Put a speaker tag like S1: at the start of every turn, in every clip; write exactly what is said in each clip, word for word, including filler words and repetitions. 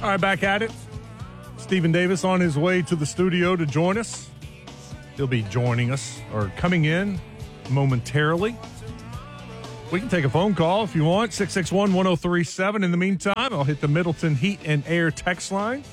S1: All right, back at it. Stephen Davis on his way to the studio to join us. He'll be joining us or coming in momentarily. We can take a phone call if you want, six six one, one oh three seven. In the meantime, I'll hit the Middleton Heat and Air text line.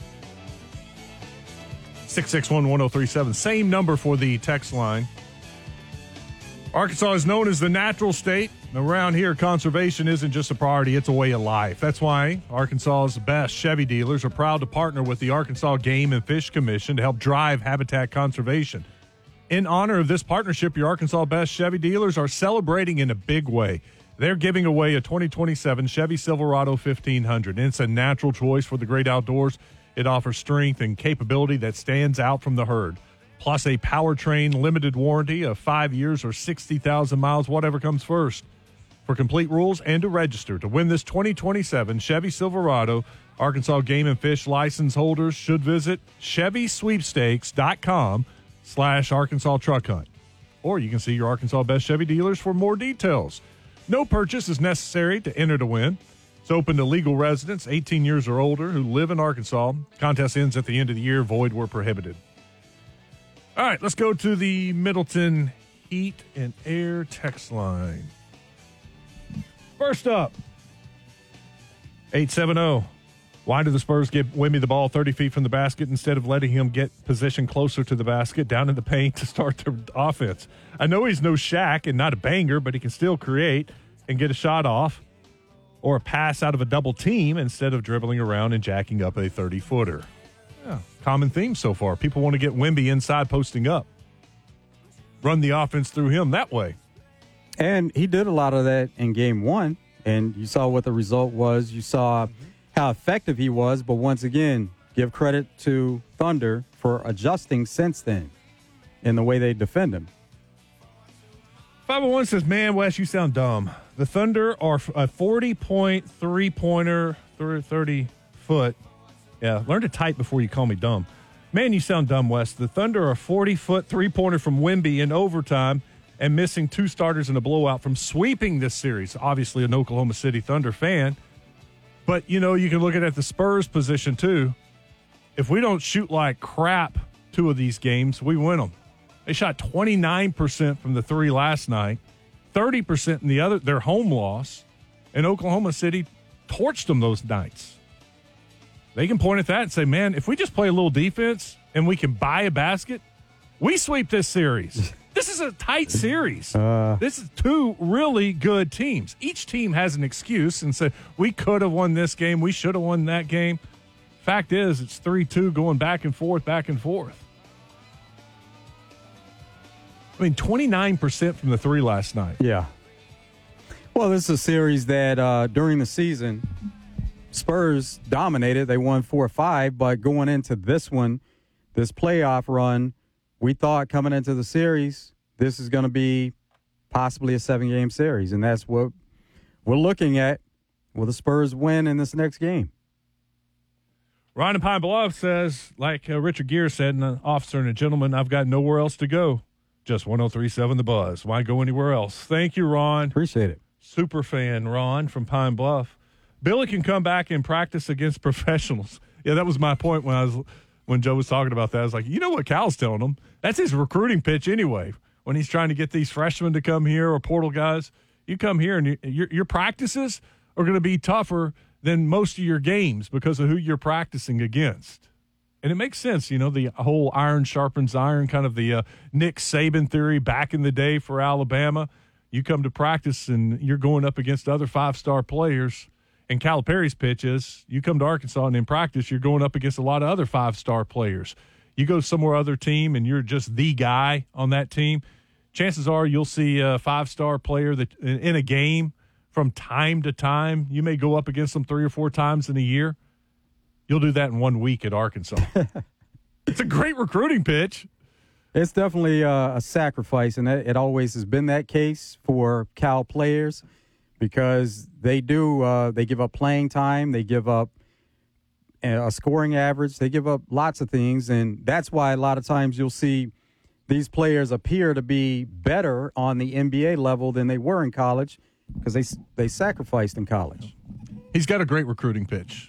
S1: six six one, one oh three seven. Same number for the text line. Arkansas is known as the natural state. Around here, conservation isn't just a priority, it's a way of life. That's why Arkansas's best Chevy dealers are proud to partner with the Arkansas Game and Fish Commission to help drive habitat conservation. In honor of this partnership, your Arkansas best Chevy dealers are celebrating in a big way. They're giving away a twenty twenty-seven Chevy Silverado fifteen hundred. And it's a natural choice for the great outdoors. It offers strength and capability that stands out from the herd. Plus a powertrain limited warranty of five years or sixty thousand miles, whatever comes first. For complete rules and to register to win this twenty twenty-seven Chevy Silverado, Arkansas Game and Fish license holders should visit Chevy Sweepstakes dot com slash Arkansas Truck Hunt. Or you can see your Arkansas Best Chevy dealers for more details. No purchase is necessary to enter to win. It's open to legal residents, eighteen years or older, who live in Arkansas. Contest ends at the end of the year. Void where prohibited. All right, let's go to the Middleton Heat and Air text line. First up, eight seven zero. Why do the Spurs give Wemby the ball thirty feet from the basket instead of letting him get position closer to the basket, down in the paint to start the offense? I know he's no Shaq and not a banger, but he can still create and get a shot off or a pass out of a double team instead of dribbling around and jacking up a thirty-footer. Yeah, common theme so far. People want to get Wemby inside posting up. Run the offense through him that way.
S2: And he did a lot of that in game one, and you saw what the result was. You saw how effective he was, but once again, give credit to Thunder for adjusting since then in the way they defend him.
S1: five oh one says, man, Wes, you sound dumb. The Thunder are a forty-point three-pointer, thirty-foot. Yeah, learn to type before you call me dumb. Man, you sound dumb, Wes. The Thunder are a forty-foot three-pointer from Wemby in overtime and missing two starters in a blowout from sweeping this series. Obviously an Oklahoma City Thunder fan. But, you know, you can look at it at the Spurs position, too. If we don't shoot like crap two of these games, we win them. They shot twenty-nine percent from the three last night, thirty percent in the other, their home loss, and Oklahoma City torched them those nights. They can point at that and say, man, if we just play a little defense and we can buy a basket, we sweep this series. This is a tight series. Uh, this is two really good teams. Each team has an excuse and said, we could have won this game. We should have won that game. Fact is, it's three two going back and forth, back and forth. I mean, twenty-nine percent from the three last night.
S2: Yeah. Well, this is a series that uh, during the season, Spurs dominated. They won four or five, but going into this one, this playoff run, we thought coming into the series, this is going to be possibly a seven-game series, and that's what we're looking at. Will the Spurs win in this next game?
S1: Ron in Pine Bluff says, like uh, Richard Gere said, an officer and a gentleman, I've got nowhere else to go. Just one oh three point seven The Buzz. Why go anywhere else? Thank you, Ron.
S2: Appreciate it.
S1: Super fan, Ron from Pine Bluff. Billy can come back and practice against professionals. Yeah, that was my point when I was when Joe was talking about that. I was like, you know what Cal's telling him? That's his recruiting pitch anyway. When he's trying to get these freshmen to come here or portal guys, you come here and you, your, your practices are going to be tougher than most of your games because of who you're practicing against. And it makes sense, you know, the whole iron sharpens iron, kind of the uh, Nick Saban theory back in the day for Alabama. You come to practice and you're going up against other five-star players. And Calipari's pitch is you come to Arkansas and in practice you're going up against a lot of other five-star players. You go somewhere other team and you're just the guy on that team, chances are you'll see a five-star player that in a game from time to time. You may go up against them three or four times in a year. You'll do that in one week at Arkansas. It's a great recruiting pitch.
S2: It's definitely uh, a sacrifice, and it always has been that case for Cal players because they do uh, they give up playing time, they give up a scoring average, they give up lots of things, and that's why a lot of times you'll see these players appear to be better on the N B A level than they were in college because they they sacrificed in college.
S1: He's got a great recruiting pitch.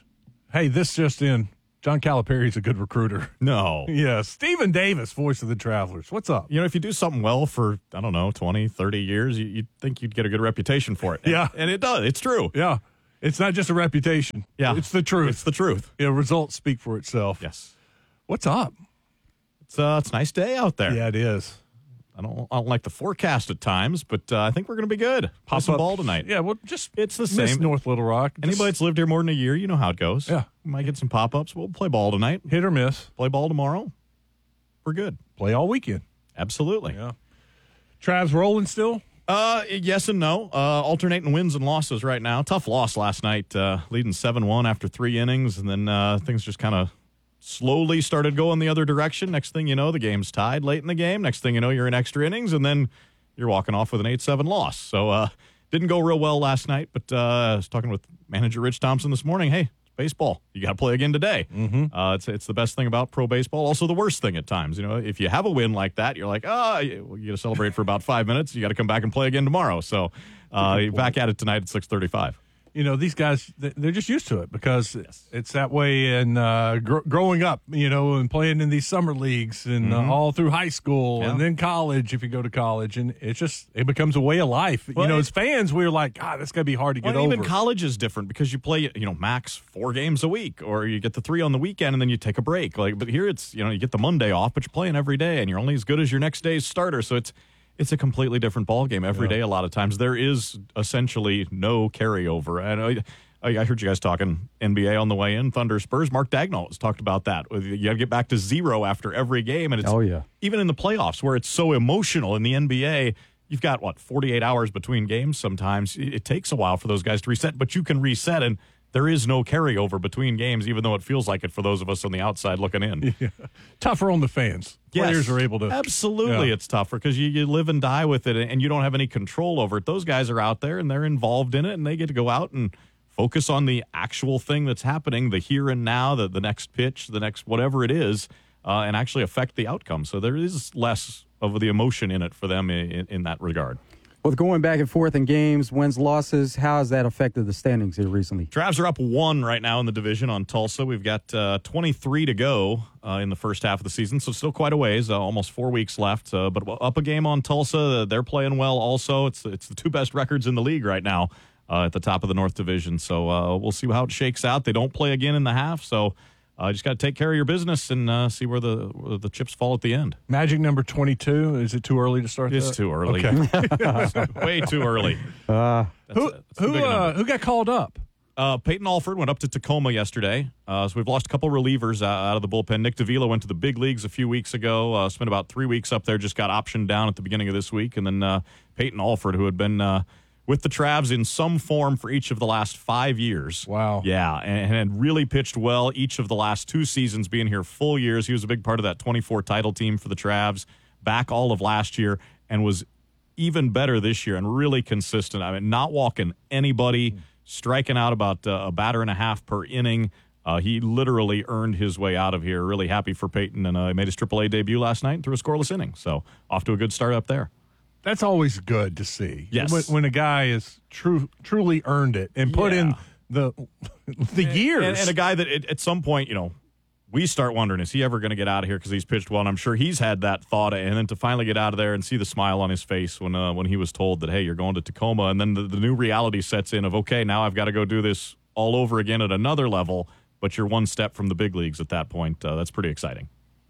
S1: Hey, this just in. John Calipari's a good recruiter.
S3: No.
S1: Yeah, Stephen Davis, voice of the Travelers. What's up?
S3: You know, if you do something well for, I don't know, twenty, thirty years, you, you'd think you'd get a good reputation for it. And,
S1: Yeah.
S3: And it does. It's true.
S1: Yeah, it's not just a reputation.
S3: Yeah.
S1: It's the truth.
S3: It's the truth.
S1: Yeah, results speak for itself.
S3: Yes.
S1: What's up?
S3: It's, uh, it's a nice day out there.
S1: Yeah, it is.
S3: I don't, I don't like the forecast at times, but uh, I think we're going to be good. Pop some
S1: up-
S3: ball tonight.
S1: Yeah, well, just
S3: It's the
S1: miss
S3: same.
S1: North Little Rock. Just
S3: Anybody that's lived here more than a year, you know how it goes.
S1: Yeah.
S3: We might get some pop-ups. We'll play ball tonight.
S1: hit or miss.
S3: Play ball tomorrow. We're good.
S1: Play all weekend.
S3: Absolutely.
S1: Yeah. Trav's rolling still?
S3: Uh, yes and no. Uh, alternating wins and losses right now. Tough loss last night, uh, leading seven one after three innings, and then uh, things just kind of slowly started going the other direction. Next thing you know, the game's tied late in the game. Next thing you know, you're in extra innings, and then you're walking off with an eight seven loss. So uh, didn't go real well last night, but uh, I was talking with manager Rich Thompson this morning. Hey, it's baseball. You got to play again today. Mm-hmm. Uh, it's it's the best thing about pro baseball. Also the worst thing at times. You know, if you have a win like that, you're like, oh, you, you got to celebrate for about five minutes. You got to come back and play again tomorrow. So uh, you're back at it tonight at six thirty-five.
S1: You know, these guys, th- they're just used to it because it's that way in uh, gr- growing up, you know, and playing in these summer leagues and uh, all through high school
S3: Yeah.
S1: and then college if you go to college. And it's just, it becomes a way of life.
S3: Well,
S1: you know,
S3: it-
S1: as fans, we're like, God, that's going to be hard to get
S3: Well,
S1: over.
S3: even college is different because you play, you know, max four games a week, or you get the three on the weekend and then you take a break. Like, but here it's, you know, you get the Monday off, but you're playing every day and you're only as good as your next day's starter. So it's it's a completely different ball game every day. A lot of times there is essentially no carryover. And I, I heard you guys talking N B A on the way in. Thunder Spurs. Mark Dagnall has talked about that. You got to get back to zero after every game, and it's
S2: Oh, yeah.
S3: even in the playoffs where it's so emotional in the N B A. You've got, what, forty-eight hours between games sometimes. It it takes a while for those guys to reset, but you can reset, and there is no carryover between games, even though it feels like it for those of us on the outside looking in.
S1: Yeah. Tougher on the fans.
S3: Yes.
S1: Players are able to.
S3: Absolutely,
S1: Yeah.
S3: it's tougher because you, you live and die with it, and you don't have any control over it. Those guys are out there, and they're involved in it, and they get to go out and focus on the actual thing that's happening, the here and now, the, the next pitch, the next whatever it is, uh, and actually affect the outcome. So there is less of the emotion in it for them in, in that regard.
S2: With going back and forth in games, wins, losses, how has that affected the standings here recently?
S3: Travs are up one right now in the division on Tulsa. We've got uh, twenty-three to go uh, in the first half of the season, so still quite a ways, uh, almost four weeks left. Uh, but up a game on Tulsa. They're playing well also. It's, it's the two best records in the league right now uh, at the top of the North Division. So uh, we'll see how it shakes out. They don't play again in the half, so uh, just got to take care of your business and uh, see where the where the chips fall at the end.
S1: Magic number twenty-two. Is it too early to start
S3: It's
S1: that?
S3: too early.
S1: Okay.
S3: Way too early.
S2: Uh,
S3: That's
S1: who
S3: a- that's a
S1: who,
S3: big
S1: uh,
S3: number.
S1: who got called up?
S3: Uh, Peyton Alford went up to Tacoma yesterday, uh, so we've lost a couple relievers uh, out of the bullpen. Nick Davila went to the big leagues a few weeks ago, uh, spent about three weeks up there, just got optioned down at the beginning of this week. And then uh, Peyton Alford, who had been uh, with the Travs in some form for each of the last five years.
S1: Wow.
S3: Yeah, and, and really pitched well each of the last two seasons, being here full years. He was a big part of that twenty-four title team for the Travs back all of last year and was even better this year and really consistent. I mean, not walking anybody, striking out about uh, a batter and a half per inning. Uh, he literally earned his way out of here. Really happy for Peyton, and uh, he made his triple A debut last night and threw a scoreless inning. So off to a good start up there.
S1: That's always good to see.
S3: Yes.
S1: When, when a guy is true, truly earned it and put in
S3: Yeah.
S1: the the years.
S3: And, and a guy that at, at some point, you know, we start wondering, is he ever going to get out of here because he's pitched well? And I'm sure he's had that thought. And then to finally get out of there and see the smile on his face when uh, when he was told that, hey, you're going to Tacoma. And then the, the new reality sets in of, okay, now I've got to go do this all over again at another level. But you're one step from the big leagues at that point. Uh, that's pretty exciting.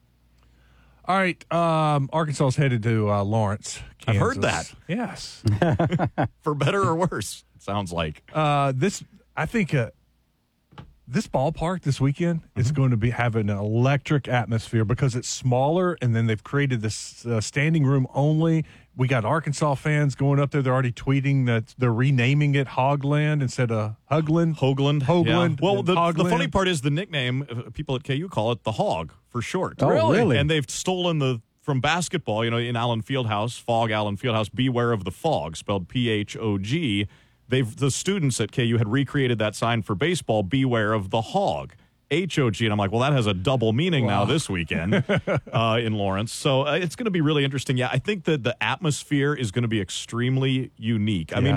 S1: All right. Um, Arkansas is headed to uh, Lawrence, Kansas.
S3: I've heard that.
S1: Yes.
S3: For better or worse, it sounds like.
S1: uh, this, I think, uh, this ballpark this weekend
S3: Mm-hmm.
S1: is going to be have an electric atmosphere because it's smaller, and then they've created this uh, standing room only. We got Arkansas fans going up there. They're already tweeting that they're renaming it Hogland instead of Hugland.
S3: Hoagland.
S1: Hoagland
S3: Yeah. Well,
S1: and
S3: the, the
S1: Hogland.
S3: funny part is the nickname, uh, people at K U call it the Hog for short.
S2: Oh, Really? really?
S3: And they've stolen the, from basketball, you know, in Allen Fieldhouse, Fog Allen Fieldhouse, beware of the fog, spelled P H O G. They've, the students at K U had recreated that sign for baseball, beware of the Hog. H O G, and I'm like, well, that has a double meaning now this weekend uh, in Lawrence. So uh, it's going to be really interesting. Yeah, I think that the atmosphere is going to be extremely unique. I
S1: Yeah.
S3: mean,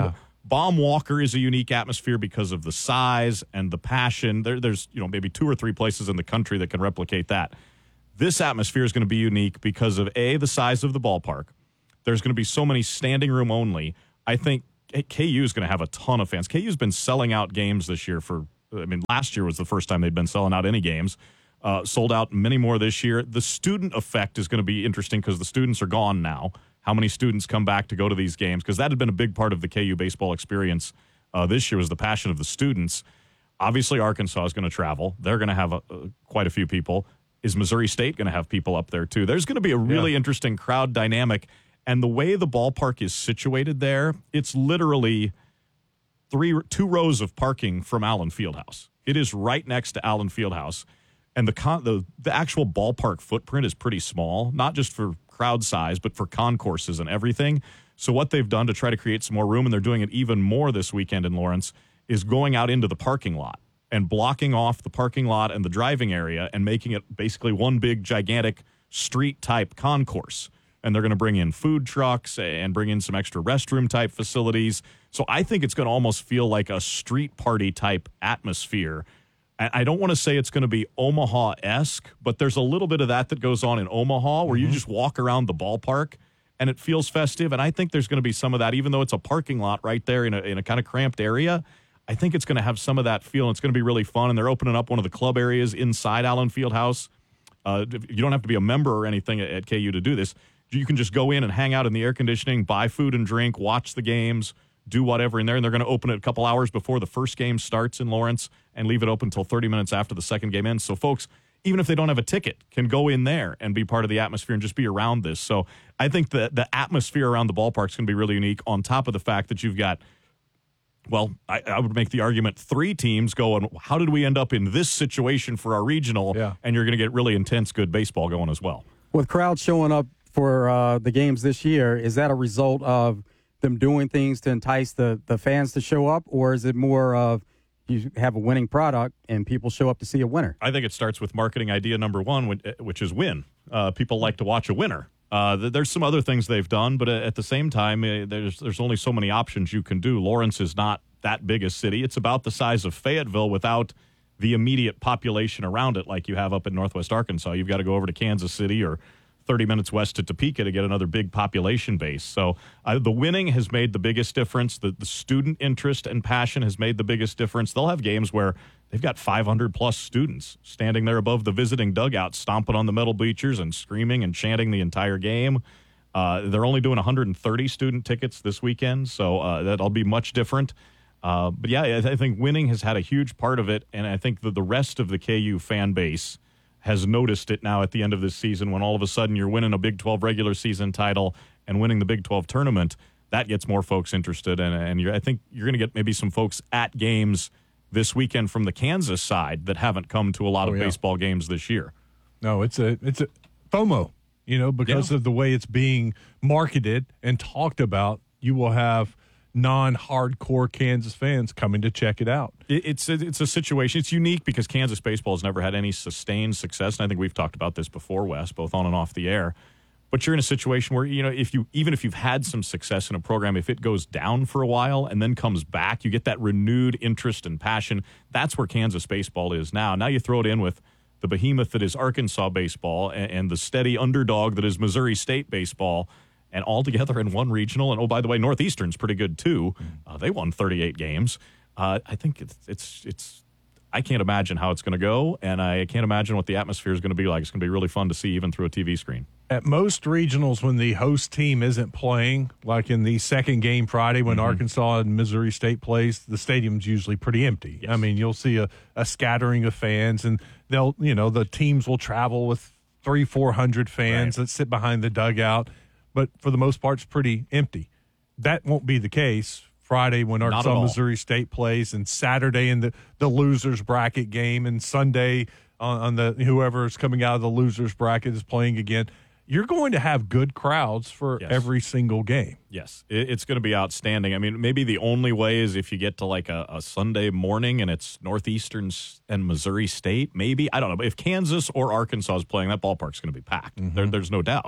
S3: Baum Walker is a unique atmosphere because of the size and the passion. There, there's you know maybe two or three places in the country that can replicate that. This atmosphere is going to be unique because of, A, the size of the ballpark. There's going to be so many standing room only. I think K U is going to have a ton of fans. K U's been selling out games this year for, I mean, last year was the first time they'd been selling out any games. Uh, sold out many more this year. The student effect is going to be interesting because the students are gone now. How many students come back to go to these games? Because that had been a big part of the K U baseball experience uh, this year was the passion of the students. Obviously, Arkansas is going to travel. They're going to have a, uh, quite a few people. Is Missouri State going to have people up there, too? There's going to be a really yeah. interesting crowd dynamic. And the way the ballpark is situated there, it's literally three, two rows of parking from Allen Fieldhouse. It is right next to Allen Fieldhouse. And the, con- the the actual ballpark footprint is pretty small, not just for crowd size, but for concourses and everything. So what they've done to try to create some more room, and they're doing it even more this weekend in Lawrence, is going out into the parking lot and blocking off the parking lot and the driving area and making it basically one big, gigantic street-type concourse. And they're going to bring in food trucks and bring in some extra restroom-type facilities. So I think it's going to almost feel like a street party-type atmosphere. I don't want to say it's going to be Omaha-esque, but there's a little bit of that that goes on in Omaha where mm-hmm. you just walk around the ballpark and it feels festive. And I think there's going to be some of that, even though it's a parking lot right there in a, in a kind of cramped area. I think it's going to have some of that feel. And it's going to be really fun. And they're opening up one of the club areas inside Allen Fieldhouse. Uh, you don't have to be a member or anything at, at K U to do this. You can just go in and hang out in the air conditioning, buy food and drink, watch the games, do whatever in there, and they're going to open it a couple hours before the first game starts in Lawrence and leave it open until thirty minutes after the second game ends. So folks, even if they don't have a ticket, can go in there and be part of the atmosphere and just be around this. So I think the, the atmosphere around the ballpark is going to be really unique, on top of the fact that you've got, well, I, I would make the argument, three teams going, how did we end up in this situation for our regional?
S1: Yeah.
S3: And you're going to get really intense, good baseball going as well.
S2: With crowds showing up for uh, the games this year, is that a result of them doing things to entice the, the fans to show up, or is it more of you have a winning product and people show up to see a winner?
S3: I think it starts with marketing idea number one, which is win. Uh, people like to watch a winner. Uh, there's some other things they've done, but at the same time, uh, there's there's only so many options you can do. Lawrence is not that big a city. It's about the size of Fayetteville without the immediate population around it like you have up in Northwest Arkansas. You've got to go over to Kansas City or thirty minutes west to Topeka to get another big population base. So uh, the winning has made the biggest difference. The, the student interest and passion has made the biggest difference. They'll have games where they've got five hundred plus students standing there above the visiting dugout, stomping on the metal bleachers and screaming and chanting the entire game. Uh, they're only doing one hundred thirty student tickets this weekend, so uh, that'll be much different. Uh, but yeah, I, I think winning has had a huge part of it, and I think that the rest of the K U fan base has noticed it now at the end of this season, when all of a sudden you're winning a Big twelve regular season title and winning the Big twelve tournament. That gets more folks interested, and, and you're, I think you're going to get maybe some folks at games this weekend from the Kansas side that haven't come to a lot
S1: oh,
S3: of
S1: yeah.
S3: baseball games this year.
S1: No, it's a it's a FOMO, you know, because
S3: yeah.
S1: of the way it's being marketed and talked about. You will have non-hardcore Kansas fans coming to check it out.
S3: It's a, it's a situation. It's unique because Kansas baseball has never had any sustained success, and I think we've talked about this before, Wes, both on and off the air. But you're in a situation where, you know, if you even if you've had some success in a program, if it goes down for a while and then comes back, you get that renewed interest and passion. That's where Kansas baseball is now. Now you throw it in with the behemoth that is Arkansas baseball and, and the steady underdog that is Missouri State baseball, and all together in one regional. And, oh, by the way, Northeastern's pretty good, too. Uh, they won thirty-eight games. Uh, I think it's, it's, it's, I can't imagine how it's going to go, and I can't imagine what the atmosphere is going to be like. It's going to be really fun to see even through a T V screen.
S1: At most regionals, when the host team isn't playing, like in the second game Friday when mm-hmm. Arkansas and Missouri State plays, the stadium's usually pretty empty.
S3: Yes.
S1: I mean, you'll see a, a scattering of fans, and they'll, you know, the teams will travel with three, four hundred fans right. that sit behind the dugout. But for the most part, it's pretty empty. That won't be the case Friday when Arkansas Missouri State plays, and Saturday in the, the losers bracket game, and Sunday on, on the whoever is coming out of the losers bracket is playing again. You're going to have good crowds for
S3: yes.
S1: every single game.
S3: Yes, it, it's going to be outstanding. I mean, maybe the only way is if you get to like a, a Sunday morning and it's Northeastern and Missouri State, maybe. I don't know. But if Kansas or Arkansas is playing, that ballpark's going to be packed. Mm-hmm. There, there's no doubt.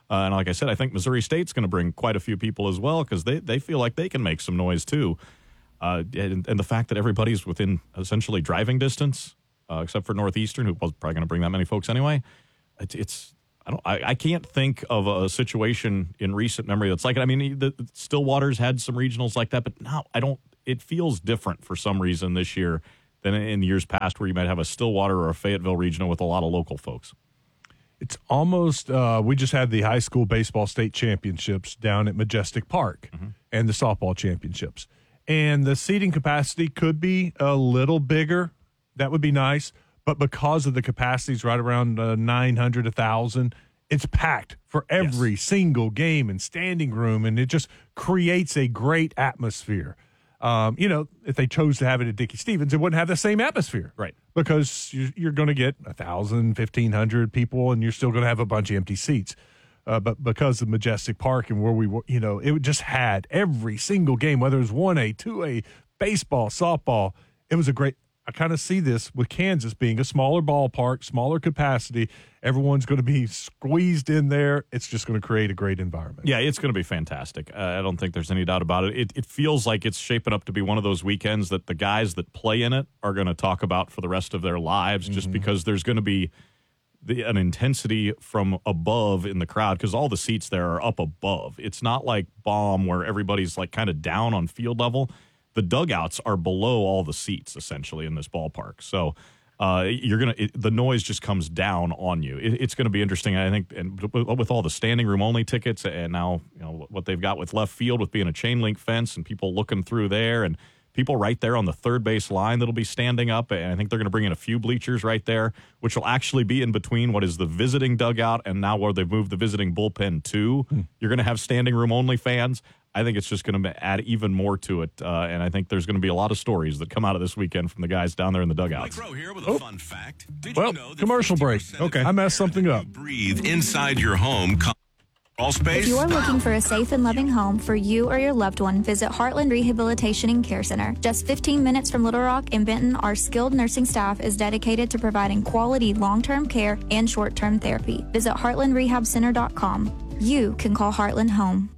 S3: Uh, and like I said, I think Missouri State's going to bring quite a few people as well because they, they feel like they can make some noise too. Uh, and, and the fact that everybody's within essentially driving distance, uh, except for Northeastern, who was probably going to bring that many folks anyway, it's, it's I don't I, I can't think of a situation in recent memory that's like it. I mean, the, the Stillwater's had some regionals like that, but now I don't. It feels different for some reason this year than in years past, where you might have a Stillwater or a Fayetteville regional with a lot of local folks.
S1: It's almost, uh, we just had the high school baseball state championships down at Majestic Park mm-hmm. and the softball championships. And the seating capacity could be a little bigger. That would be nice. But because of the capacities right around uh, nine hundred, one thousand, it's packed for every yes. single game and standing room. And it just creates a great atmosphere. Um, you know, if they chose to have it at Dickey Stevens, it wouldn't have the same atmosphere.
S3: Right.
S1: Because you're going to get one thousand, fifteen hundred people, and you're still going to have a bunch of empty seats. Uh, but because of Majestic Park and where we were, you know, it just had every single game, whether it was one A, two A, baseball, softball. It was a great – I kind of see this with Kansas being a smaller ballpark, smaller capacity. Everyone's going to be squeezed in there. It's just going to create a great environment.
S3: Yeah, it's going to be fantastic. Uh, I don't think there's any doubt about it. it. It feels like it's shaping up to be one of those weekends that the guys that play in it are going to talk about for the rest of their lives mm-hmm. just because there's going to be the, an intensity from above in the crowd because all the seats there are up above. It's not like Baum where everybody's like kind of down on field level. The dugouts are below all the seats, essentially, in this ballpark. So uh, you're gonna it, the noise just comes down on you. It, it's going to be interesting, I think, and with all the standing room only tickets, and now you know what they've got with left field, with being a chain link fence and people looking through there, and people right there on the third base line that'll be standing up. And I think they're going to bring in a few bleachers right there, which will actually be in between what is the visiting dugout and now where they've moved the visiting bullpen to. Hmm. You're going to have standing room only fans. I think it's just going to add even more to it, uh, and I think there's going to be a lot of stories that come out of this weekend from the guys down there in the dugouts.
S4: Mike Rowe here with a oh. fun fact. Did
S1: well,
S4: you know that
S1: commercial break. Okay, I messed something up.
S4: Breathe inside your home. All space.
S5: If you are looking for a safe and loving home for you or your loved one, visit Heartland Rehabilitation and Care Center. Just fifteen minutes from Little Rock and Benton, our skilled nursing staff is dedicated to providing quality long-term care and short-term therapy. Visit heartland rehab center dot com. You can call Heartland home.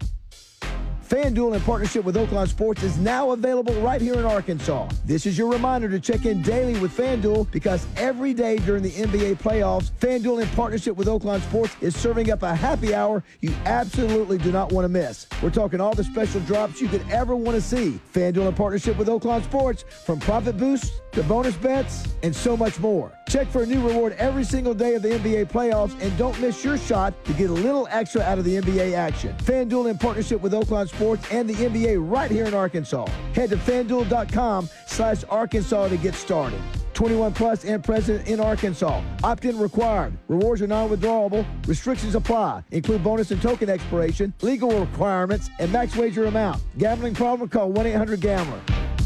S6: FanDuel, in partnership with Oaklawn Sports, is now available right here in Arkansas. This is your reminder to check in daily with FanDuel because every day during the N B A playoffs, FanDuel, in partnership with Oaklawn Sports, is serving up a happy hour you absolutely do not want to miss. We're talking all the special drops you could ever want to see. FanDuel, in partnership with Oaklawn Sports, from profit boosts to bonus bets and so much more. Check for a new reward every single day of the N B A playoffs and don't miss your shot to get a little extra out of the N B A action. FanDuel, in partnership with Oaklawn Sports and the N B A right here in Arkansas. Head to FanDuel.com slash Arkansas to get started. twenty-one plus and present in Arkansas. Opt-in required. Rewards are non-withdrawable. Restrictions apply. Include bonus and token expiration, legal requirements, and max wager amount. Gambling problem? Call one eight hundred gambler.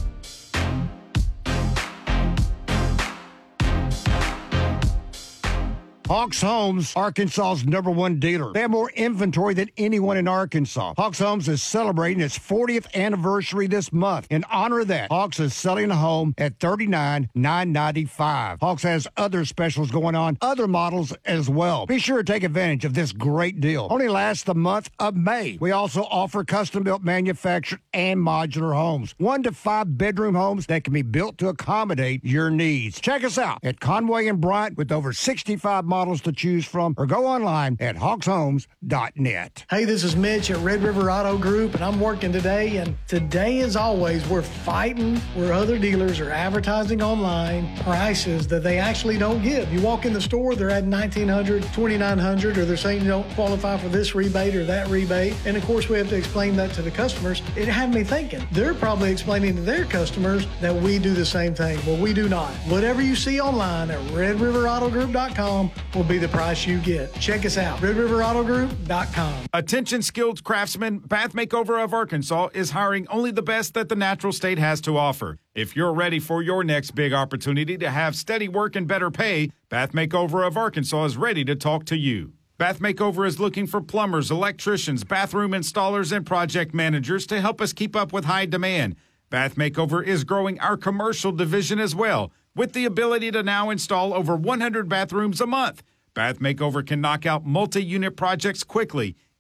S7: Hawks Homes, Arkansas's number one dealer. They have more inventory than anyone in Arkansas. Hawks Homes is celebrating its fortieth anniversary this month. In honor of that, Hawks is selling a home at thirty-nine thousand nine hundred ninety-five dollars. Hawks has other specials going on, other models as well. Be sure to take advantage of this great deal. Only lasts the month of May. We also offer custom-built manufactured and modular homes. One to five bedroom homes that can be built to accommodate your needs. Check us out at Conway and Bryant with over sixty-five models to choose from, or go online at hawks homes dot net.
S8: Hey, this is Mitch at Red River Auto Group, and I'm working today, and today, as always, we're fighting where other dealers are advertising online prices that they actually don't give. You walk in the store, they're at nineteen hundred dollars, twenty-nine hundred dollars, or they're saying you don't qualify for this rebate or that rebate, and of course, we have to explain that to the customers. It had me thinking, they're probably explaining to their customers that we do the same thing. Well, we do not. Whatever you see online at red river auto group dot com will be the price you get. Check us out, red river auto group dot com.
S9: Attention skilled craftsmen, Bath Makeover of Arkansas is hiring only the best that the natural state has to offer. If you're ready for your next big opportunity to have steady work and better pay, Bath Makeover of Arkansas is ready to talk to you. Bath Makeover is looking for plumbers, electricians, bathroom installers, and project managers to help us keep up with high demand. Bath Makeover is growing our commercial division as well, with the ability to now install over one hundred bathrooms a month. Bath Makeover can knock out multi-unit projects quickly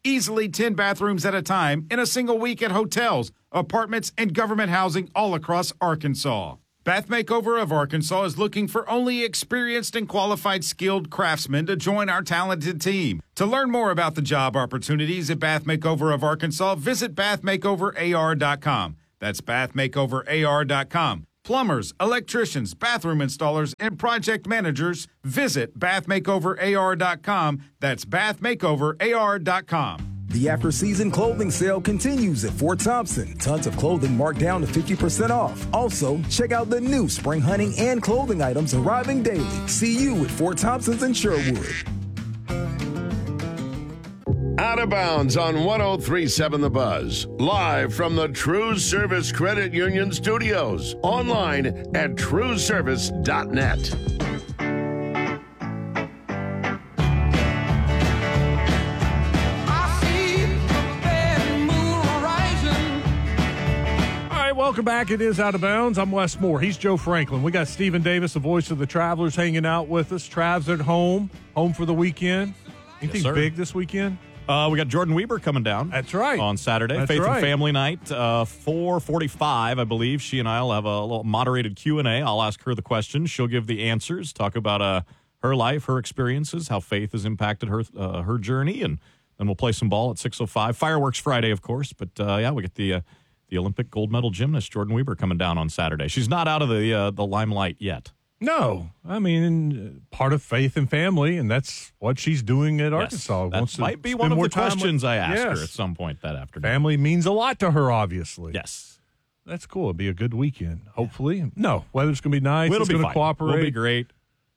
S9: Easily ten bathrooms at a time in a single week at hotels, apartments, and government housing all across Arkansas. Bath Makeover of Arkansas is looking for only experienced and qualified skilled craftsmen to join our talented team. To learn more about the job opportunities at Bath Makeover of Arkansas, visit bath makeover a r dot com. That's bath makeover a r dot com. Plumbers, electricians, bathroom installers, and project managers, visit bath makeover a r dot com. That's bath makeover a r dot com.
S10: The after-season clothing sale continues at Fort Thompson. Tons of clothing marked down to fifty percent off. Also, check out the new spring hunting and clothing items arriving daily. See you at Fort Thompson's in Sherwood.
S11: Out of Bounds on one oh three point seven The Buzz. Live from the True Service Credit Union studios. Online at true service dot net.
S1: Welcome back. It is Out of Bounds. I'm Wes Moore. He's Joe Franklin. We got Stephen Davis, the voice of the Travelers, hanging out with us. Travs at home, home for the weekend. Anything
S3: yes,
S1: big this weekend?
S3: Uh, we got Jordan Weber coming down.
S1: That's right.
S3: On Saturday.
S1: That's
S3: Faith
S1: right.
S3: and Family Night, uh, four forty-five, I believe. She and I will have a little moderated Q and A. I'll ask her the questions. She'll give the answers, talk about uh, her life, her experiences, how faith has impacted her uh, her journey, and then we'll play some ball at six oh five. Fireworks Friday, of course. But, uh, yeah, we get the... Uh, The Olympic gold medal gymnast Jordan Weber coming down on Saturday. She's not out of the uh, the limelight yet.
S1: No, I mean part of Faith and Family, and that's what she's doing at
S3: Yes,
S1: Arkansas.
S3: that
S1: Wants to
S3: might be
S1: spend
S3: one of
S1: more
S3: the
S1: time
S3: questions
S1: with,
S3: I asked
S1: yes.
S3: her at some point that afternoon.
S1: Family means a lot to her, obviously.
S3: Yes,
S1: that's cool. It'll be a good weekend. Hopefully, no weather's gonna be nice.
S3: It'll
S1: it's
S3: be
S1: gonna
S3: fine.
S1: cooperate.
S3: We'll be great.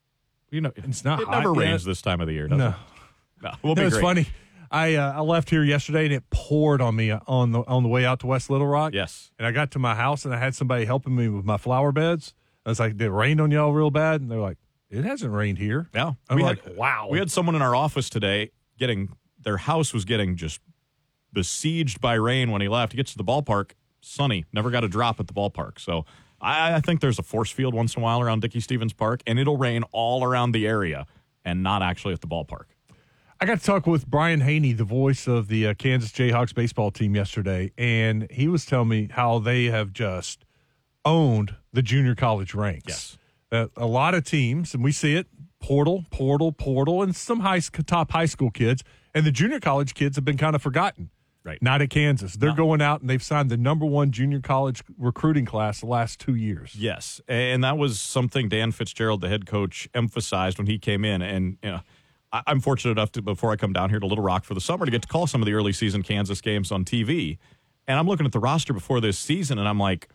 S3: You know,
S1: it's not.
S3: It
S1: hot
S3: never
S1: yet.
S3: rains this time of the year, does
S1: no.
S3: it? No, we'll
S1: no,
S3: be
S1: it's
S3: great.
S1: funny. I uh, I left here yesterday and it poured on me on the on the way out to West Little Rock.
S3: Yes,
S1: and I got to my house and I had somebody helping me with my flower beds. I was like, "Did it rain on y'all real bad?" And they're like, "It hasn't rained here."
S3: Yeah,
S1: I'm
S3: we
S1: like,
S3: had,
S1: "Wow."
S3: We had someone in our office today getting their house was getting just besieged by rain when he left. He gets to the ballpark, sunny, never got a drop at the ballpark. So I, I think there's a force field once in a while around Dickey Stevens Park, and it'll rain all around the area and not actually at the ballpark.
S1: I got to talk with Brian Haney, the voice of the uh, Kansas Jayhawks baseball team yesterday, and he was telling me how they have just owned the junior college ranks.
S3: Yes.
S1: Uh, a lot of teams, and we see it, portal, portal, portal, and some high top high school kids, and the junior college kids have been kind of forgotten.
S3: Right.
S1: Not at Kansas. They're
S3: No.
S1: going out, and they've signed the number one junior college recruiting class the last two years.
S3: Yes, and that was something Dan Fitzgerald, the head coach, emphasized when he came in, and you know, I'm fortunate enough to, before I come down here to Little Rock for the summer, to get to call some of the early season Kansas games on T V. And I'm looking at the roster before this season, and I'm like,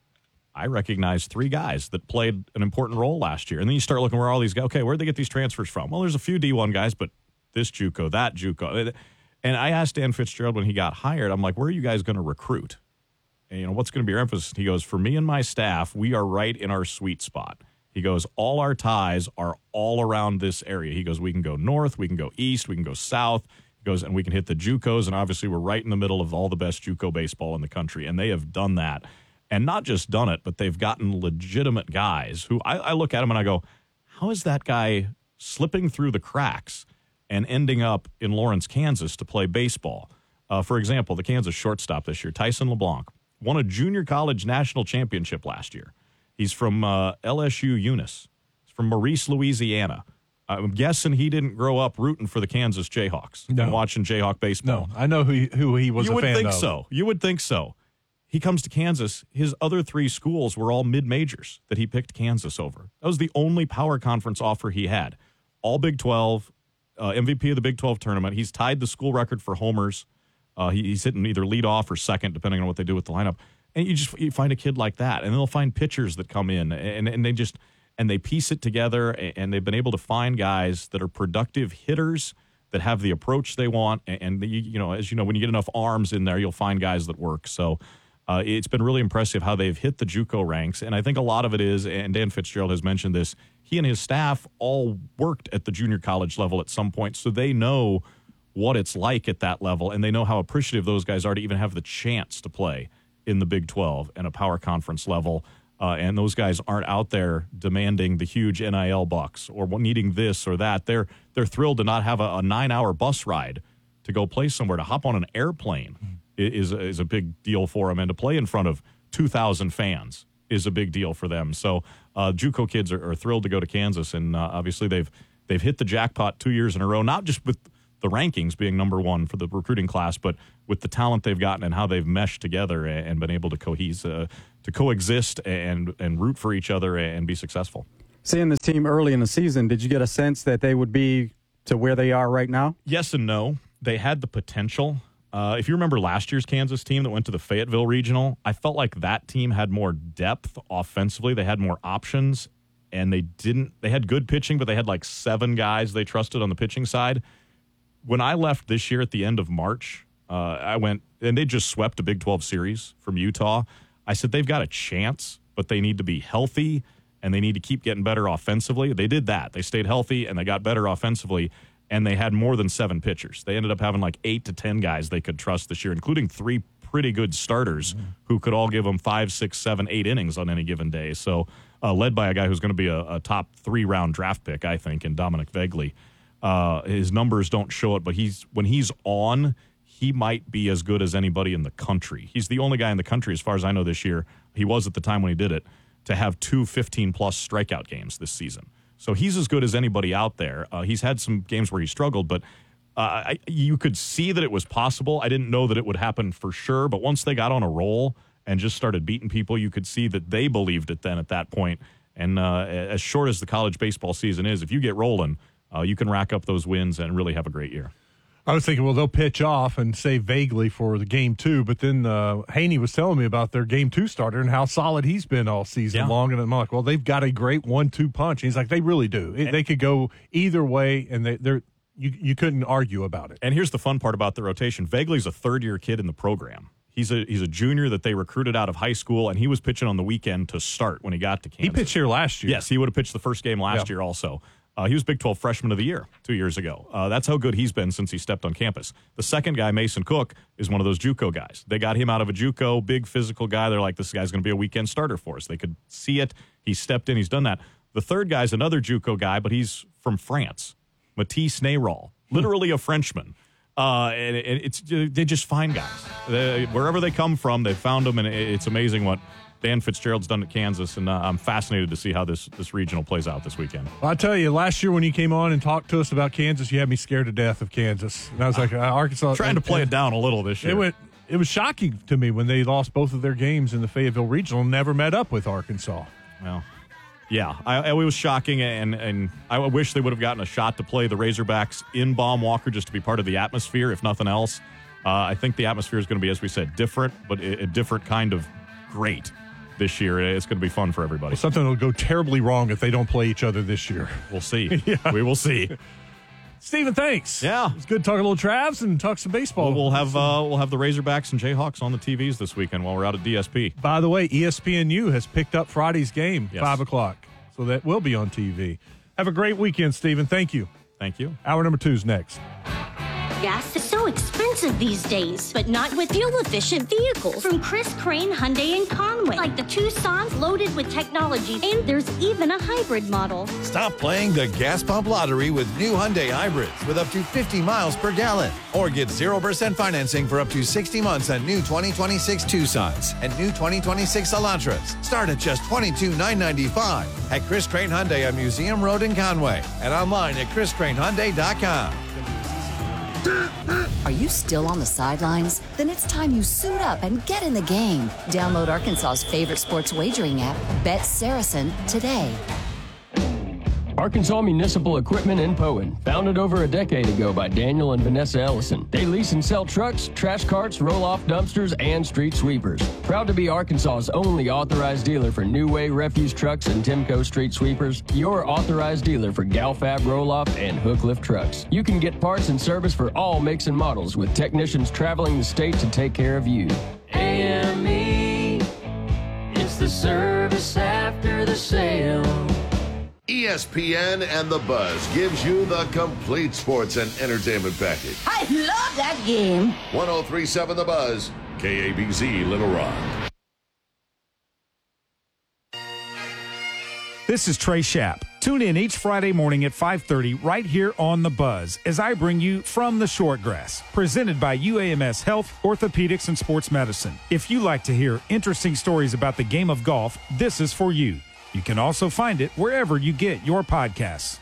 S3: I recognize three guys that played an important role last year. And then you start looking where all these guys, okay, where'd they get these transfers from? Well, there's a few D one guys, but this JUCO, that JUCO. And I asked Dan Fitzgerald when he got hired, I'm like, where are you guys going to recruit? And, you know, what's going to be your emphasis? He goes, for me and my staff, we are right in our sweet spot. He goes, all our ties are all around this area. He goes, we can go north, we can go east, we can go south. He goes, and we can hit the JUCOs, and obviously we're right in the middle of all the best JUCO baseball in the country, and they have done that. And not just done it, but they've gotten legitimate guys who I, I look at them and I go, how is that guy slipping through the cracks and ending up in Lawrence, Kansas to play baseball? Uh, for example, the Kansas shortstop this year, Tyson LeBlanc, won a junior college national championship last year. He's from uh, L S U Eunice. He's from Maurice, Louisiana. I'm guessing he didn't grow up rooting for the Kansas Jayhawks
S1: No.
S3: and watching Jayhawk baseball.
S1: No, I know who he, who he was
S3: you
S1: a
S3: would
S1: fan
S3: think
S1: of.
S3: so. You would think so. He comes to Kansas. His other three schools were all mid-majors that he picked Kansas over. That was the only power conference offer he had. All Big twelve, uh, M V P of the Big twelve tournament. He's tied the school record for homers. Uh, he, he's hitting either lead off or second, depending on what they do with the lineup. And you just you find a kid like that, and they'll find pitchers that come in, and, and they just and they piece it together, and they've been able to find guys that are productive hitters that have the approach they want. And, the, you know, as you know, when you get enough arms in there, you'll find guys that work. So uh, it's been really impressive how they've hit the JUCO ranks, and I think a lot of it is, and Dan Fitzgerald has mentioned this, he and his staff all worked at the junior college level at some point, so they know what it's like at that level, and they know how appreciative those guys are to even have the chance to play in the Big twelve and a power conference level. Uh, and those guys aren't out there demanding the huge N I L bucks or needing this or that. They're they're thrilled to not have a, a nine-hour bus ride to go play somewhere, to hop on an airplane is, is a big deal for them. And to play in front of two thousand fans is a big deal for them. So uh, JUCO kids are, are thrilled to go to Kansas. And uh, obviously they've they've hit the jackpot two years in a row, not just with the rankings being number one for the recruiting class, but with the talent they've gotten and how they've meshed together and been able to cohese, uh, to coexist and and root for each other and be successful.
S2: Seeing this team early in the season, did you get a sense that they would be to where they are right now?
S3: Yes and no. They had the potential. Uh, if you remember last year's Kansas team that went to the Fayetteville Regional, I felt like that team had more depth offensively. They had more options, and they didn't. They had good pitching, but they had like seven guys they trusted on the pitching side. When I left this year at the end of March, uh, I went, and they just swept a Big twelve series from Utah. I said, they've got a chance, but they need to be healthy, and they need to keep getting better offensively. They did that. They stayed healthy, and they got better offensively, and they had more than seven pitchers. They ended up having like eight to ten guys they could trust this year, including three pretty good starters mm-hmm. who could all give them five, six, seven, eight innings on any given day. So uh, led by a guy who's going to be a, a top three-round draft pick, I think, in Dominic Vegley. Uh, his numbers don't show it, but he's when he's on, he might be as good as anybody in the country. He's the only guy in the country, as far as I know this year, he was at the time when he did it, to have two fifteen-plus strikeout games this season. So he's as good as anybody out there. Uh, he's had some games where he struggled, but uh, I, you could see that it was possible. I didn't know that it would happen for sure, but once they got on a roll and just started beating people, you could see that they believed it then at that point. And uh, as short as the college baseball season is, if you get rolling, Uh, you can rack up those wins and really have a great year.
S1: I was thinking, well, they'll pitch off and save Vegley for the game two, but then uh, Haney was telling me about their game two starter and how solid he's been all season
S3: yeah.
S1: long. And I'm like, well, they've got a great one two punch. And he's like, they really do. It, they could go either way, and they, they're you you couldn't argue about it.
S3: And here's the fun part about the rotation: Vegley's a third year kid in the program. He's a he's a junior that they recruited out of high school, and he was pitching on the weekend to start when he got to Kansas.
S1: He pitched here last year.
S3: Yes, he would have pitched the first game last
S1: yeah.
S3: year also. Uh, he was Big twelve Freshman of the Year two years ago. Uh, that's how good he's been since he stepped on campus. The second guy, Mason Cook, is one of those JUCO guys. They got him out of a JUCO, big physical guy. They're like, this guy's going to be a weekend starter for us. They could see it. He stepped in. He's done that. The third guy's another JUCO guy, but he's from France. Matisse Neyral, literally a Frenchman. Uh, and it, it's they just find guys. They, wherever they come from, they found them, and it's amazing what Dan Fitzgerald's done at Kansas, and uh, I'm fascinated to see how this, this regional plays out this weekend.
S1: Well, I tell you, last year when you came on and talked to us about Kansas, you had me scared to death of Kansas. And I was like, uh, Arkansas.
S3: Trying
S1: and,
S3: to play
S1: and,
S3: it down a little this year.
S1: It, went, it was shocking to me when they lost both of their games in the Fayetteville Regional and never met up with Arkansas.
S3: Well, yeah, I, it was shocking, and, and I wish they would have gotten a shot to play the Razorbacks in Baum Walker just to be part of the atmosphere, if nothing else. Uh, I think the atmosphere is going to be, as we said, different, but a, a different kind of great this year. It's going to be fun for everybody.
S1: Well, something will go terribly wrong if they don't play each other this year.
S3: We'll see.
S1: yeah.
S3: We will see.
S1: Stephen, thanks.
S3: Yeah,
S1: it's good talking a little Travs and talk some baseball.
S3: Well, we'll have uh, we'll have the Razorbacks and Jayhawks on the T Vs this weekend while we're out at D S P.
S1: By the way, E S P N U has picked up Friday's game,
S3: yes.
S1: five o'clock, so that will be on T V. Have a great weekend, Stephen. Thank you.
S3: Thank you.
S1: Hour number two is next.
S12: Gas is so expensive these days, but not with fuel-efficient vehicles from Chris Crane Hyundai in Conway, like the Tucson's loaded with technology, and there's even a hybrid model.
S13: Stop playing the gas pump lottery with new Hyundai hybrids with up to fifty miles per gallon, or get zero percent financing for up to sixty months on new twenty twenty-six Tucsons and new twenty twenty-six Elantras. Start at just twenty-two thousand nine hundred ninety-five dollars at Chris Crane Hyundai on Museum Road in Conway and online at chris crane hyundai dot com.
S14: Are you still on the sidelines? Then it's time you suit up and get in the game. Download Arkansas's favorite sports wagering app, Bet Saracen, today.
S15: Arkansas Municipal Equipment in Poen, founded over a decade ago by Daniel and Vanessa Ellison. They lease and sell trucks, trash carts, roll-off dumpsters, and street sweepers. Proud to be Arkansas's only authorized dealer for New Way refuse trucks and Timco street sweepers, your authorized dealer for Galfab roll-off and hook lift trucks. You can get parts and service for all makes and models with technicians traveling the state to take care of you.
S16: A M E, it's the service after the sale.
S11: E S P N and The Buzz gives you the complete sports and entertainment package.
S17: I love that game.
S11: one oh three point seven The Buzz, K A B Z Little Rock.
S18: This is Trey Schapp. Tune in each Friday morning at five thirty right here on The Buzz as I bring you From the Shortgrass, presented by U A M S Health, Orthopedics, and Sports Medicine. If you like to hear interesting stories about the game of golf, this is for you. You can also find it wherever you get your podcasts.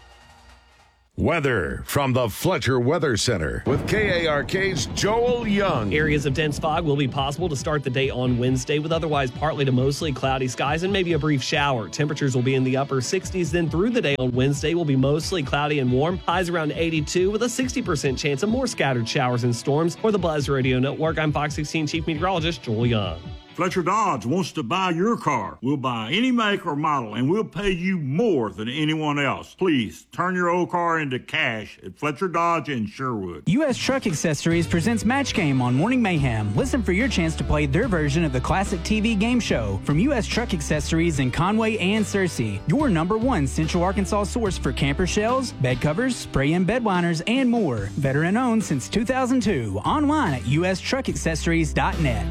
S11: Weather from the Fletcher Weather Center with K A R K's Joel Young.
S19: Areas of dense fog will be possible to start the day on Wednesday with otherwise partly to mostly cloudy skies and maybe a brief shower. Temperatures will be in the upper sixties. Then through the day on Wednesday will be mostly cloudy and warm. Highs around eighty-two with a sixty percent chance of more scattered showers and storms. For the Buzz Radio Network, I'm Fox sixteen Chief Meteorologist Joel Young.
S20: Fletcher Dodge wants to buy your car. We'll buy any make or model, and we'll pay you more than anyone else. Please, turn your old car into cash at Fletcher Dodge in Sherwood.
S21: U S Truck Accessories presents Match Game on Morning Mayhem. Listen for your chance to play their version of the classic T V game show from U S Truck Accessories in Conway and Searcy. Your number one Central Arkansas source for camper shells, bed covers, spray-in bed liners, and more. Veteran owned since two thousand two. Online at U S truck accessories dot net.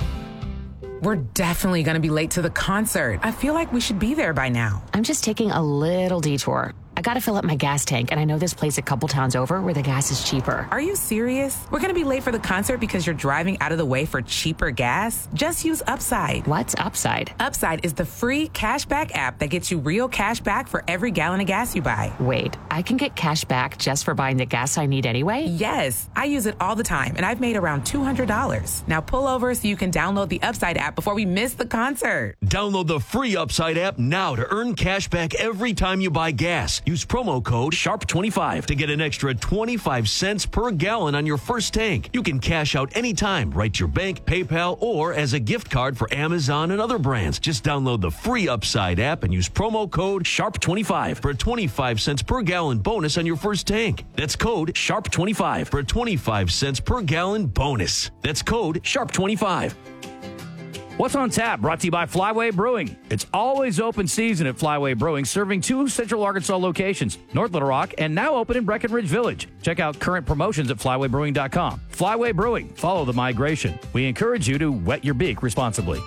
S22: We're definitely going to be late to the concert. I feel like we should be there by now.
S23: I'm just taking a little detour. I gotta fill up my gas tank, and I know this place a couple towns over where the gas is cheaper.
S22: Are you serious? We're gonna be late for the concert because you're driving out of the way for cheaper gas? Just use Upside.
S23: What's Upside?
S22: Upside is the free cashback app that gets you real cash back for every gallon of gas you buy.
S23: Wait, I can get cash back just for buying the gas I need anyway?
S22: Yes, I use it all the time, and I've made around two hundred dollars. Now pull over so you can download the Upside app before we miss the concert.
S24: Download the free Upside app now to earn cash back every time you buy gas. Use promo code sharp twenty-five to get an extra twenty-five cents per gallon on your first tank. You can cash out anytime, right to your bank, PayPal, or as a gift card for Amazon and other brands. Just download the free Upside app and use promo code sharp twenty-five for a twenty-five cents per gallon bonus on your first tank. That's code sharp twenty-five for a twenty-five cents per gallon bonus. That's code sharp twenty-five.
S25: What's on tap? Brought to you by Flyway Brewing. It's always open season at Flyway Brewing, serving two Central Arkansas locations, North Little Rock, and now open in Breckenridge Village. Check out current promotions at flyway brewing dot com. Flyway Brewing. Follow the migration. We encourage you to wet your beak responsibly.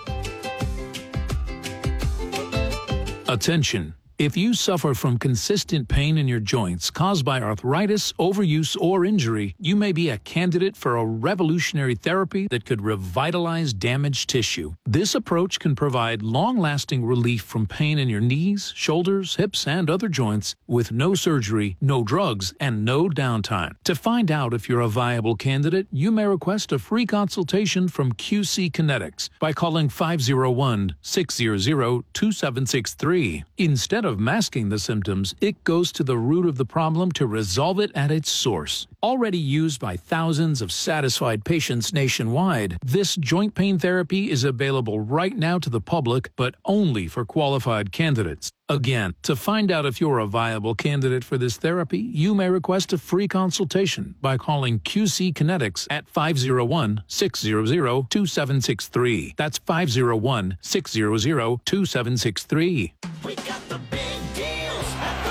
S26: Attention. If you suffer from consistent pain in your joints caused by arthritis, overuse, or injury, you may be a candidate for a revolutionary therapy that could revitalize damaged tissue. This approach can provide long-lasting relief from pain in your knees, shoulders, hips, and other joints with no surgery, no drugs, and no downtime. To find out if you're a viable candidate, you may request a free consultation from Q C Kinetics by calling five oh one, six hundred, two seven six three. Instead of masking the symptoms, it goes to the root of the problem to resolve it at its source. Already used by thousands of satisfied patients nationwide, this joint pain therapy is available right now to the public, but only for qualified candidates. Again, to find out if you're a viable candidate for this therapy, you may request a free consultation by calling Q C Kinetics at five oh one, six hundred, two seven six three. That's five oh one, six hundred, two seven six three.
S27: We got the big deals at the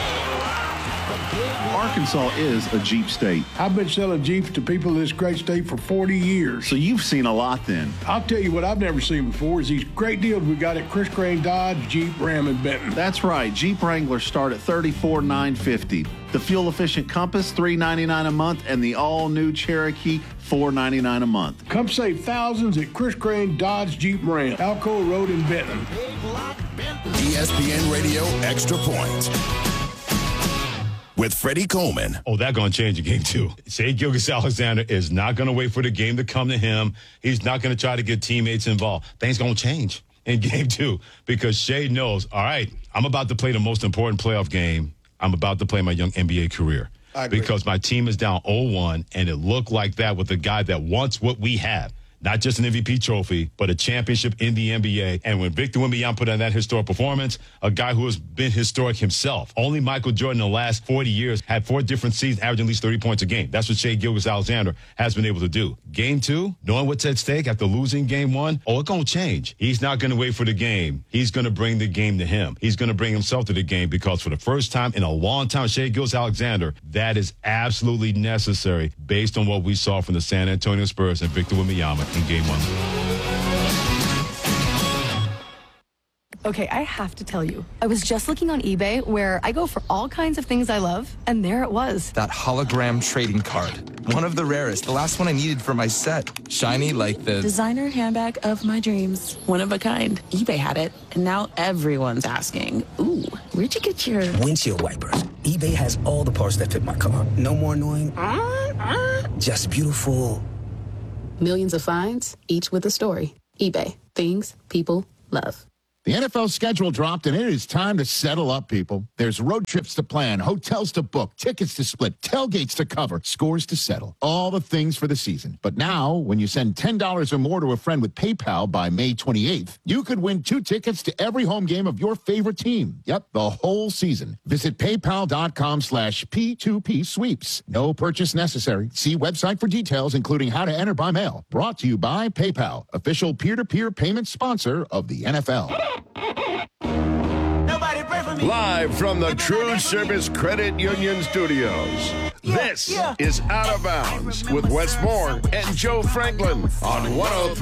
S28: Arkansas is a Jeep state.
S29: I've been selling Jeeps to people in this great state for forty years.
S28: So you've seen a lot then.
S29: I'll tell you what I've never seen before is these great deals we got at Chris Crane Dodge, Jeep, Ram, and Benton.
S28: That's right. Jeep Wranglers start at thirty-four thousand nine hundred fifty dollars. The fuel-efficient Compass, three hundred ninety-nine dollars a month, and the all-new Cherokee, four hundred ninety-nine dollars a month.
S29: Come save thousands at Chris Crane Dodge, Jeep, Ram, Alcoa Road in Benton.
S30: E S P N Radio Extra Point with Freddie Coleman.
S31: Oh, that's going to change the game, too. Shai Gilgeous-Alexander is not going to wait for the game to come to him. He's not going to try to get teammates involved. Things going to change in game two because Shai knows, all right, I'm about to play the most important playoff game. I'm about to play my young N B A career because my team is down oh one, and it looked like that with a guy that wants what we have. Not just an M V P trophy, but a championship in the N B A. And when Victor Wembanyama put on that historic performance, a guy who has been historic himself. Only Michael Jordan in the last forty years had four different seasons averaging at least thirty points a game. That's what Shai Gilgeous-Alexander has been able to do. Game two, knowing what's at stake after losing game one, oh, it's going to change. He's not going to wait for the game. He's going to bring the game to him. He's going to bring himself to the game because for the first time in a long time, Shai Gilgeous-Alexander, that is absolutely necessary based on what we saw from the San Antonio Spurs and Victor Wembanyama in game one.
S1: Okay, I have to tell you, I was just looking on eBay where I go for all kinds of things I love, and there it was.
S2: That hologram trading card. One of the rarest. The last one I needed for my set. Shiny like the...
S3: Designer handbag of my dreams. One of a kind. eBay had it, and now everyone's asking, ooh, where'd you get your...
S4: Windshield wipers. eBay has all the parts that fit my car. No more annoying... Just beautiful.
S3: Millions of finds, each with a story. eBay. Things people love.
S5: The N F L schedule dropped, and it is time to settle up, people. There's road trips to plan, hotels to book, tickets to split, tailgates to cover, scores to settle. All the things for the season. But now, when you send ten dollars or more to a friend with PayPal by May twenty-eighth, you could win two tickets to every home game of your favorite team. Yep, the whole season. Visit paypal.com slash P2P sweeps. No purchase necessary. See website for details, including how to enter by mail. Brought to you by PayPal, official peer-to-peer payment sponsor of the N F L.
S11: Live from the True Service Credit Union Studios, this is Out of Bounds with Wes Moore and Joe Franklin on one oh three.